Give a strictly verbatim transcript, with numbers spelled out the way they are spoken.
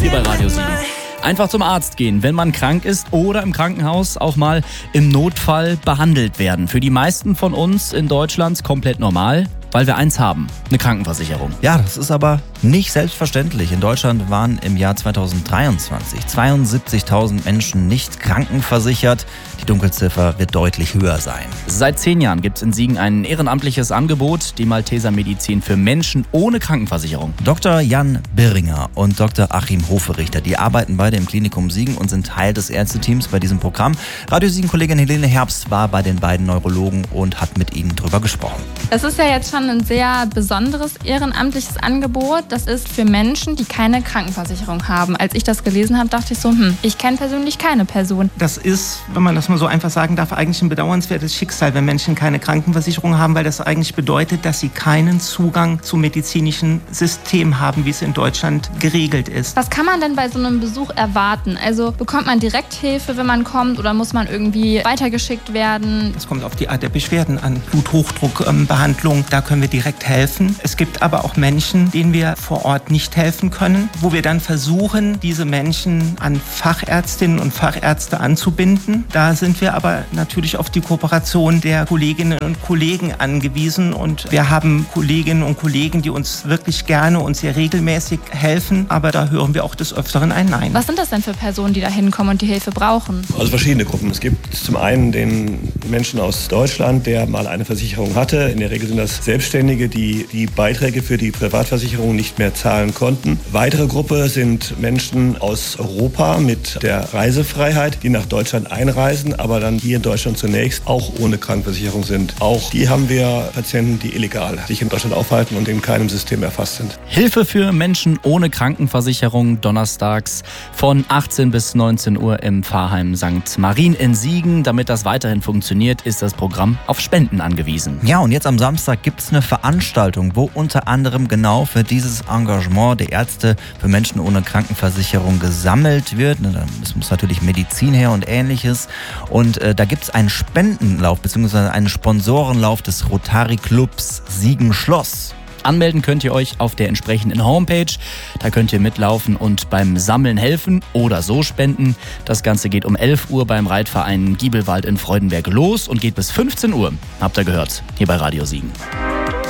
hier bei Radio sieben. Einfach zum Arzt gehen, wenn man krank ist oder im Krankenhaus auch mal im Notfall behandelt werden. Für die meisten von uns in Deutschland komplett normal, weil wir eins haben, eine Krankenversicherung. Ja, das ist aber nicht selbstverständlich. In Deutschland waren im Jahr zweitausenddreiundzwanzig zweiundsiebzigtausend Menschen nicht krankenversichert. Die Dunkelziffer wird deutlich höher sein. Seit zehn Jahren gibt es in Siegen ein ehrenamtliches Angebot, die Malteser Medizin für Menschen ohne Krankenversicherung. Doktor Jan Birringer und Doktor Achim Hoferichter, die arbeiten beide im Klinikum Siegen und sind Teil des Ärzteteams bei diesem Programm. Radio Siegen-Kollegin Helene Herbst war bei den beiden Neurologen und hat mit ihnen drüber gesprochen. Das ist ja jetzt schon ein sehr besonderes ehrenamtliches Angebot. Das ist für Menschen, die keine Krankenversicherung haben. Als ich das gelesen habe, dachte ich so, hm, ich kenne persönlich keine Person. Das ist, wenn man das mal so einfach sagen darf, eigentlich ein bedauernswertes Schicksal, wenn Menschen keine Krankenversicherung haben, weil das eigentlich bedeutet, dass sie keinen Zugang zum medizinischen System haben, wie es in Deutschland geregelt ist. Was kann man denn bei so einem Besuch erwarten? Also bekommt man direkt Hilfe, wenn man kommt, oder muss man irgendwie weitergeschickt werden? Es kommt auf die Art der Beschwerden an. Bluthochdruckbehandlung, da können wir direkt helfen. Es gibt aber auch Menschen, denen wir vor Ort nicht helfen können, wo wir dann versuchen, diese Menschen an Fachärztinnen und Fachärzte anzubinden. Da sind wir aber natürlich auf die Kooperation der Kolleginnen und Kollegen angewiesen und wir haben Kolleginnen und Kollegen, die uns wirklich gerne und sehr regelmäßig helfen, aber da hören wir auch des Öfteren ein Nein. Was sind das denn für Personen, die da hinkommen und die Hilfe brauchen? Also verschiedene Gruppen. Es gibt zum einen den Menschen aus Deutschland, der mal eine Versicherung hatte. In der Regel sind das Selbstständige, die die Beiträge für die Privatversicherung nicht mehr zahlen konnten. Weitere Gruppe sind Menschen aus Europa mit der Reisefreiheit, die nach Deutschland einreisen, aber dann hier in Deutschland zunächst auch ohne Krankenversicherung sind. Auch die haben wir Patienten, die illegal sich in Deutschland aufhalten und in keinem System erfasst sind. Hilfe für Menschen ohne Krankenversicherung donnerstags von achtzehn bis neunzehn Uhr im Pfarrheim Sankt Marien in Siegen. Damit das weiterhin funktioniert, ist das Programm auf Spenden angewiesen. Ja, und jetzt am Samstag gibt es eine Veranstaltung, wo unter anderem genau für dieses Engagement der Ärzte für Menschen ohne Krankenversicherung gesammelt wird. Es muss natürlich Medizin her und Ähnliches. Und äh, da gibt es einen Spendenlauf bzw. einen Sponsorenlauf des Rotary Clubs Siegen-Schloss. Anmelden könnt ihr euch auf der entsprechenden Homepage. Da könnt ihr mitlaufen und beim Sammeln helfen oder so spenden. Das Ganze geht um elf Uhr beim Reitverein Giebelwald in Freudenberg los und geht bis fünfzehn Uhr. Habt ihr gehört, hier bei Radio Siegen.